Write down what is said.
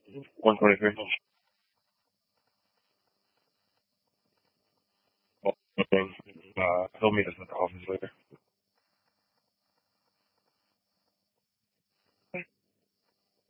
123. He'll meet us at the office later.